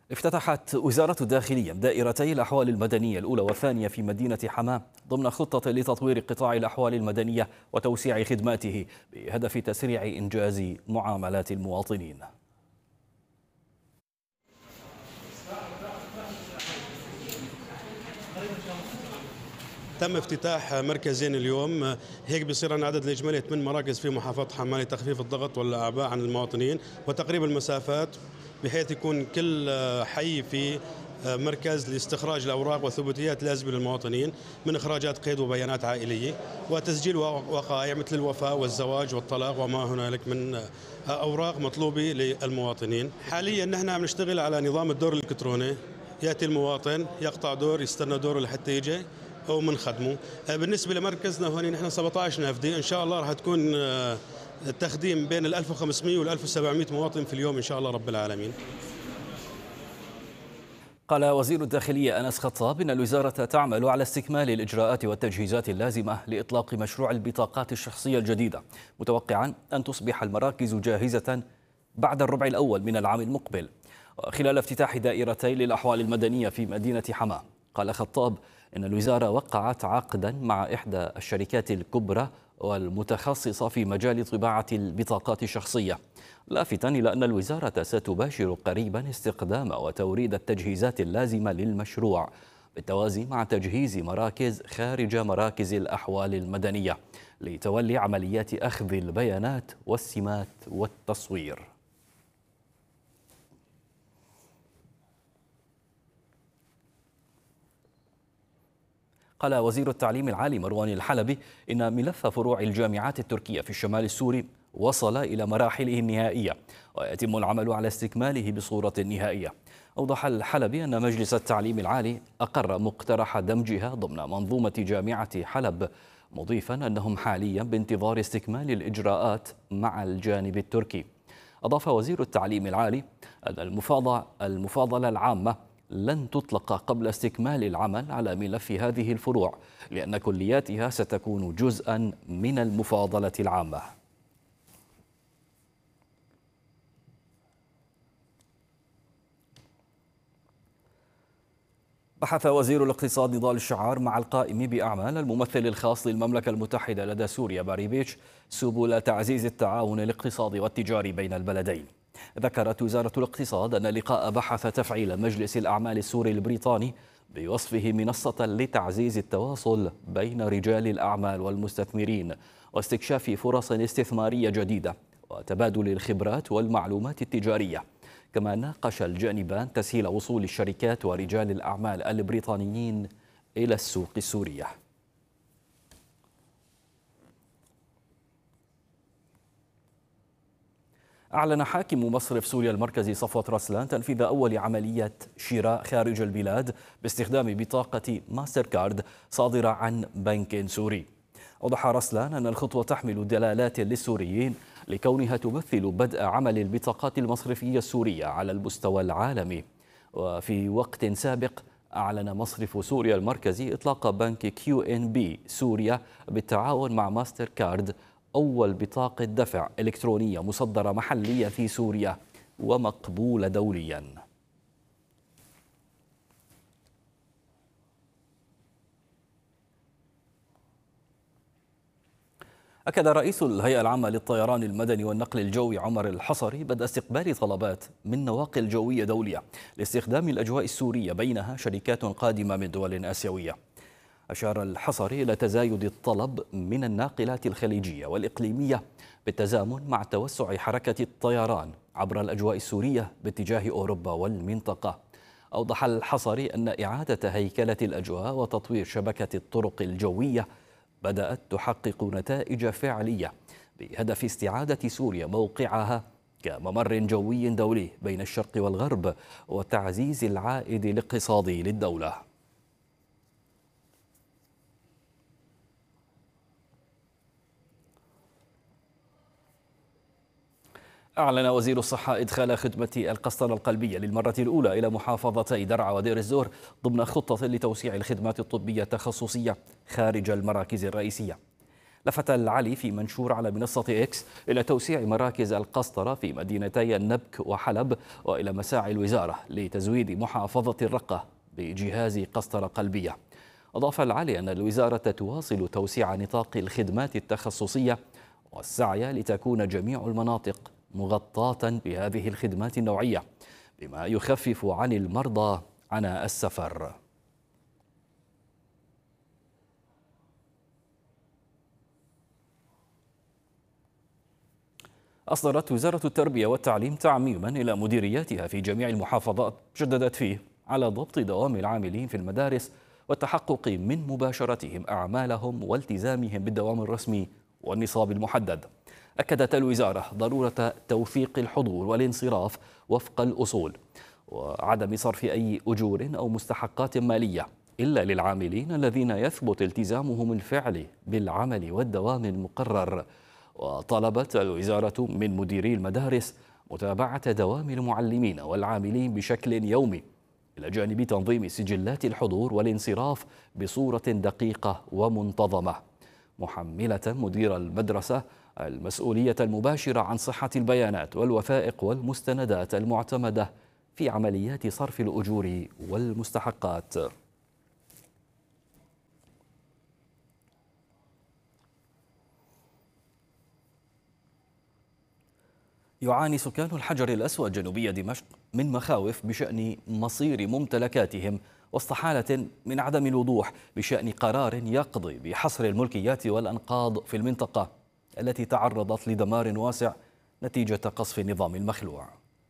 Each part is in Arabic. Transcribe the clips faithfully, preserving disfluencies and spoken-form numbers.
افتتحت وزارة الداخلية دائرتي الأحوال المدنية الأولى والثانية في مدينة حماة ضمن خطة لتطوير قطاع الأحوال المدنية وتوسيع خدماته بهدف تسريع إنجاز معاملات المواطنين. تم افتتاح مركزين اليوم، هيك بصير عندنا عدد الإجمالي ثمان مراكز في محافظة حماة لتخفيف الضغط والأعباء عن المواطنين وتقريب المسافات، بحيث يكون كل حي في مركز لاستخراج الأوراق والثبوتيات اللازمة للمواطنين من إخراجات قيد وبيانات عائلية وتسجيل وقائع مثل الوفاة والزواج والطلاق وما هنالك من أوراق مطلوبة للمواطنين. حاليا نحن عم نشتغل على نظام الدور الإلكتروني، يأتي المواطن يقطع دور يستنى دوره لحتى يجي أو من خدمه. بالنسبة لمركزنا هون نحن سبعة عشر نافذة، إن شاء الله راح تكون التخديم بين ال ألف وخمسمئة وال ألف وسبعمئة مواطن في اليوم إن شاء الله رب العالمين. قال وزير الداخلية أنس خطاب إن الوزارة تعمل على استكمال الإجراءات والتجهيزات اللازمة لإطلاق مشروع البطاقات الشخصية الجديدة، متوقعا أن تصبح المراكز جاهزة بعد الربع الأول من العام المقبل. خلال افتتاح دائرتي للأحوال المدنية في مدينة حماة، قال خطاب إن الوزارة وقعت عقدا مع إحدى الشركات الكبرى والمتخصصة في مجال طباعة البطاقات الشخصية، لافتا إلى أن الوزارة ستباشر قريبا استخدام وتوريد التجهيزات اللازمة للمشروع بالتوازي مع تجهيز مراكز خارج مراكز الأحوال المدنية لتولي عمليات أخذ البيانات والسمات والتصوير. قال وزير التعليم العالي مروان الحلبي إن ملف فروع الجامعات التركية في الشمال السوري وصل إلى مراحله النهائية ويتم العمل على استكماله بصورة نهائية. أوضح الحلبي أن مجلس التعليم العالي أقر مقترح دمجها ضمن منظومة جامعة حلب، مضيفا أنهم حاليا بانتظار استكمال الإجراءات مع الجانب التركي. أضاف وزير التعليم العالي أن المفاضلة المفاضلة العامة لن تطلق قبل استكمال العمل على ملف هذه الفروع، لأن كلياتها ستكون جزءا من المفاضلة العامة. بحث وزير الاقتصاد نضال الشعار مع القائم بأعمال الممثل الخاص للمملكة المتحدة لدى سوريا باري بيتش سبل تعزيز التعاون الاقتصادي والتجاري بين البلدين. ذكرت وزارة الاقتصاد أن اللقاء بحث تفعيل مجلس الأعمال السوري البريطاني بوصفه منصة لتعزيز التواصل بين رجال الأعمال والمستثمرين واستكشاف فرص استثمارية جديدة وتبادل الخبرات والمعلومات التجارية. كما ناقش الجانبان تسهيل وصول الشركات ورجال الأعمال البريطانيين إلى السوق السورية. أعلن حاكم مصرف سوريا المركزي صفوة رسلان تنفيذ أول عملية شراء خارج البلاد باستخدام بطاقة ماستر كارد صادرة عن بنك سوري. أوضح رسلان أن الخطوة تحمل دلالات للسوريين لكونها تمثل بدء عمل البطاقات المصرفية السورية على المستوى العالمي. وفي وقت سابق أعلن مصرف سوريا المركزي إطلاق بنك كيو إن بي سوريا بالتعاون مع ماستر كارد أول بطاقة دفع إلكترونية مصدرة محليا في سوريا ومقبولة دوليا. أكد رئيس الهيئة العامة للطيران المدني والنقل الجوي عمر الحصري بدء استقبال طلبات من نواقل جوية دولية لاستخدام الأجواء السورية، بينها شركات قادمة من دول آسيوية. أشار الحصري إلى تزايد الطلب من الناقلات الخليجية والإقليمية بالتزامن مع توسع حركة الطيران عبر الأجواء السورية باتجاه أوروبا والمنطقة. أوضح الحصري أن إعادة هيكلة الأجواء وتطوير شبكة الطرق الجوية بدأت تحقق نتائج فعلية بهدف استعادة سوريا موقعها كممر جوي دولي بين الشرق والغرب وتعزيز العائد الاقتصادي للدولة. أعلن وزير الصحة إدخال خدمة القسطرة القلبية للمرة الأولى إلى محافظتي درعا ودير الزور ضمن خطة لتوسيع الخدمات الطبية التخصصية خارج المراكز الرئيسية. لفت العلي في منشور على منصة إكس إلى توسيع مراكز القسطرة في مدينتي النبك وحلب، وإلى مساعي الوزارة لتزويد محافظة الرقة بجهاز قسطرة قلبية. أضاف العلي أن الوزارة تواصل توسيع نطاق الخدمات التخصصية والسعي لتكون جميع المناطق مغطاة بهذه الخدمات النوعية، بما يخفف عن المرضى عناء السفر. أصدرت وزارة التربية والتعليم تعميما إلى مديرياتها في جميع المحافظات شددت فيه على ضبط دوام العاملين في المدارس والتحقق من مباشرتهم أعمالهم والتزامهم بالدوام الرسمي والنصاب المحدد. أكدت الوزارة ضرورة توثيق الحضور والانصراف وفق الأصول، وعدم صرف أي أجور أو مستحقات مالية إلا للعاملين الذين يثبت التزامهم الفعلي بالعمل والدوام المقرر. وطلبت الوزارة من مديري المدارس متابعة دوام المعلمين والعاملين بشكل يومي، إلى جانب تنظيم سجلات الحضور والانصراف بصورة دقيقة ومنتظمة، محملة مدير المدرسة المسؤولية المباشرة عن صحة البيانات والوثائق والمستندات المعتمدة في عمليات صرف الأجور والمستحقات. يعاني سكان الحجر الأسود جنوبي دمشق من مخاوف بشأن مصير ممتلكاتهم وسط حالة من عدم الوضوح بشأن قرار يقضي بحصر الملكيات والأنقاض في المنطقة التي تعرضت لدمار واسع نتيجة قصف النظام المخلوع.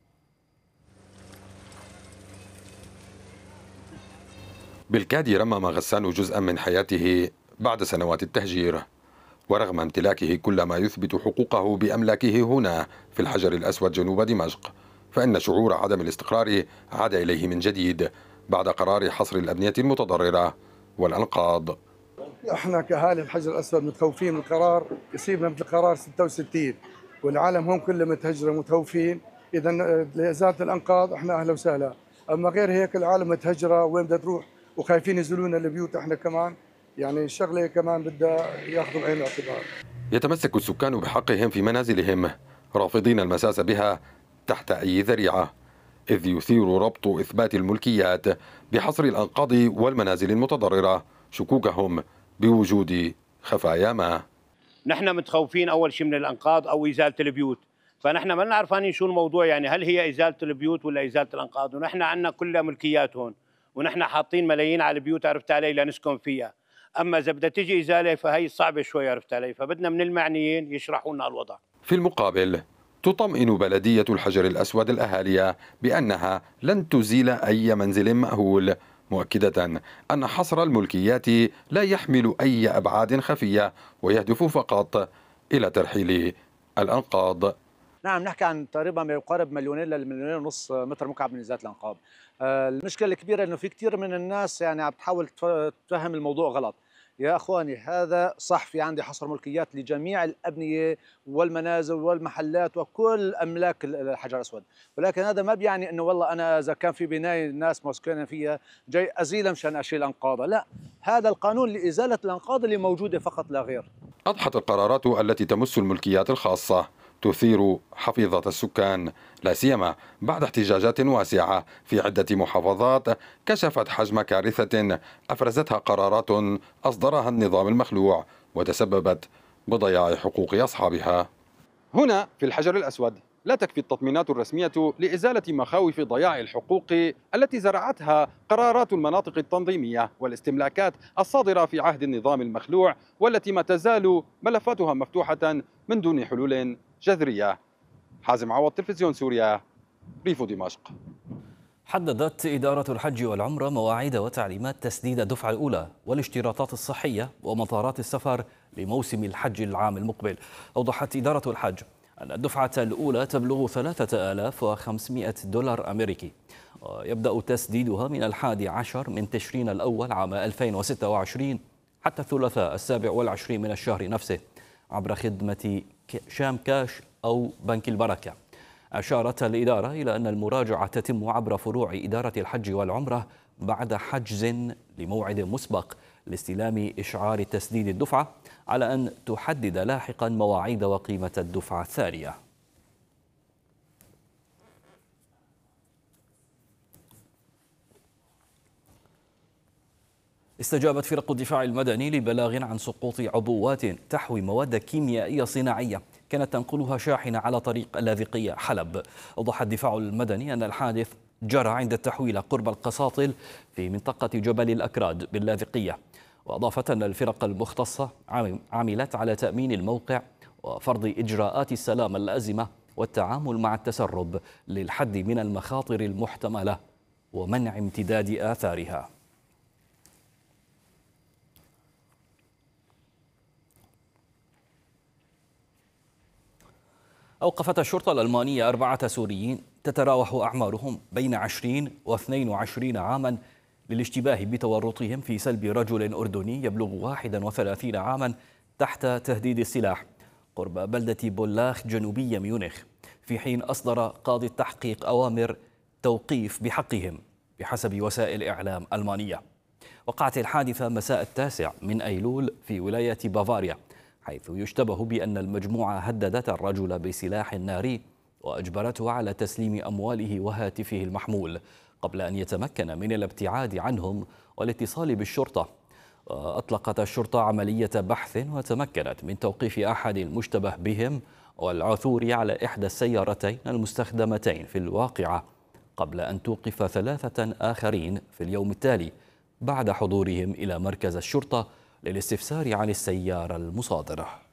بالكاد رمم غسان جزءا من حياته بعد سنوات التهجير، ورغم امتلاكه كل ما يثبت حقوقه بأملاكه هنا في الحجر الأسود جنوب دمشق، فإن شعور عدم الاستقرار عاد إليه من جديد بعد قرار حصر الأبنية المتضررة والأنقاض. احنا كأهالي الحجر الأسود متخوفين من القرار يصيبنا مثل قرار ستة وستين، والعالم هم كلهم متهجرة متخوفين. إذا لإزالة الأنقاض احنا أهلا وسهلا، أما غير هيك العالم متهجرة وين بدها تروح وخايفين ينزلونا البيوت. احنا كمان يعني الشغله كمان بدها ياخذوا بعين الاعتبار. يتمسك السكان بحقهم في منازلهم رافضين المساس بها تحت أي ذريعة، إذ يثير ربط إثبات الملكيات بحصر الأنقاض والمنازل المتضررة شكوكهم بوجود خفايا ما. نحن متخوفين أول شيء من الأنقاض أو إزالة البيوت، فنحن ما عارفين شو الموضوع، يعني هل هي إزالة البيوت ولا إزالة الأنقاض، ونحن عندنا كلها ملكيات هون، ونحن حاطين ملايين على البيوت عرفت علي لنسكن فيها. اما اذا بدها تيجي ازاله فهي صعبه شوي عرفت علي، فبدنا من المعنيين يشرحوا لنا الوضع. في المقابل تطمئن بلديه الحجر الاسود الاهالي بانها لن تزيل اي منزل مأهول، مؤكده ان حصر الملكيات لا يحمل اي ابعاد خفيه ويهدف فقط الى ترحيل الانقاض. نعم، نحكي عن تقريبا ما يقارب مليونين لمليونين ونص متر مكعب من ازاله الانقاض. المشكله الكبيره انه في كثير من الناس يعني عم تحاول تفهم الموضوع غلط. يا اخواني هذا صح، في عندي حصر ملكيات لجميع الابنيه والمنازل والمحلات وكل املاك الحجر الاسود، ولكن هذا ما بيعني انه والله انا اذا كان في بنايه الناس مسكنين فيها جاي ازيلها مشان اشيل انقاضها، لا، هذا القانون لازاله الانقاض اللي موجوده فقط لا غير. اضحت القرارات التي تمس الملكيات الخاصه تثير حفيظة السكان، لا سيما بعد احتجاجات واسعة في عدة محافظات كشفت حجم كارثة أفرزتها قرارات أصدرها النظام المخلوع وتسببت بضياع حقوق أصحابها. هنا في الحجر الأسود لا تكفي التطمينات الرسمية لإزالة مخاوف ضياع الحقوق التي زرعتها قرارات المناطق التنظيمية والاستملاكات الصادرة في عهد النظام المخلوع، والتي ما تزال ملفاتها مفتوحة من دون حلول جذرية. حازم عوض، تلفزيون سوريا، ريف دمشق. حددت إدارة الحج والعمرة مواعيد وتعليمات تسديد الدفعة الأولى والاشتراطات الصحية ومطارات السفر لموسم الحج العام المقبل. أوضحت إدارة الحج أن الدفعة الأولى تبلغ ثلاثة آلاف وخمسمائة دولار أمريكي، ويبدأ تسديدها من الحادي عشر من تشرين الأول عام ألفين وستة وعشرين حتى الثلاثاء السابع والعشرين من الشهر نفسه عبر خدمة شام كاش أو بنك البركة. أشارت الإدارة إلى أن المراجعة تتم عبر فروع إدارة الحج والعمرة بعد حجز لموعد مسبق لاستلام إشعار تسديد الدفعة، على أن تحدد لاحقا مواعيد وقيمة الدفعة الثانية. استجابت فرق الدفاع المدني لبلاغ عن سقوط عبوات تحوي مواد كيميائية صناعية كانت تنقلها شاحنة على طريق اللاذقية حلب. أوضح الدفاع المدني أن الحادث جرى عند التحويلة قرب القساطل في منطقة جبل الأكراد باللاذقية. وأضافت أن الفرق المختصة عملت على تأمين الموقع وفرض إجراءات السلامة اللازمة والتعامل مع التسرب للحد من المخاطر المحتملة ومنع امتداد آثارها. أوقفت الشرطة الألمانية أربعة سوريين تتراوح أعمارهم بين عشرين واثنين وعشرين عاما للاشتباه بتورطهم في سلب رجل أردني يبلغ واحد وثلاثين عاما تحت تهديد السلاح قرب بلدة بولاخ جنوبي ميونخ، في حين أصدر قاضي التحقيق أوامر توقيف بحقهم بحسب وسائل إعلام ألمانية. وقعت الحادثة مساء التاسع من أيلول في ولاية بافاريا، حيث يشتبه بأن المجموعة هددت الرجل بسلاح ناري وأجبرته على تسليم أمواله وهاتفه المحمول قبل أن يتمكن من الابتعاد عنهم والاتصال بالشرطة. أطلقت الشرطة عملية بحث وتمكنت من توقيف أحد المشتبه بهم والعثور على إحدى السيارتين المستخدمتين في الواقعة، قبل أن توقف ثلاثة آخرين في اليوم التالي بعد حضورهم إلى مركز الشرطة للاستفسار عن السيارة المصادرة.